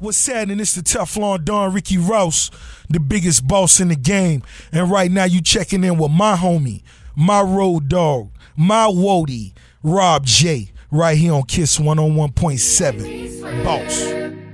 What's happening? It's the Teflon Don Ricky Rouse, the biggest boss in the game. And right now you checking in with my homie, my road dog, my woadie, Rob J, right here on Kiss 101.7. Boss.